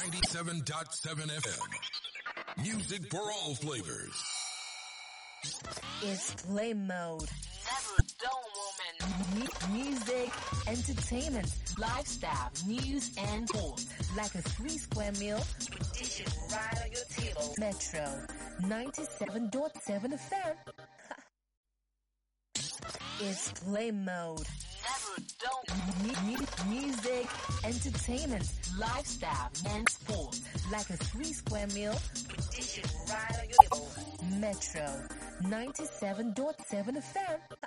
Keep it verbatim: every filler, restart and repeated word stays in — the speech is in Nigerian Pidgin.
ninety-seven point seven F M. Music for all flavors. It's play mode. Never dull moment. M- music, entertainment, Lifestyle, news, and sports. like a three square meal. Dish it right on your table. Metro ninety-seven point seven F M. It's play mode. Never dull M- mu- music, entertainment, Lifestyle and sports. like a three square meal. Dish it right on your table. Metro ninety-seven point seven F M.